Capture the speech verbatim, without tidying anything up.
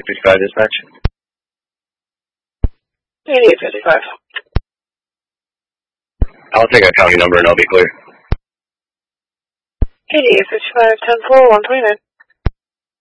eighty-eight fifty-five dispatch. eighty-eight fifty-five. I'll take a county number and I'll be clear. eighty-eight fifty-five, ten four, one twenty-nine.